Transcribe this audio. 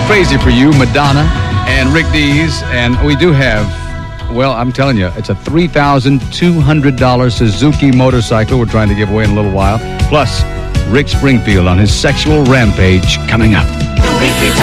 Crazy for You, Madonna and Rick Dees. And we do have, well, I'm telling you, it's a $3,200 Suzuki motorcycle we're trying to give away in a little while. Plus, Rick Springfield on his sexual rampage coming up.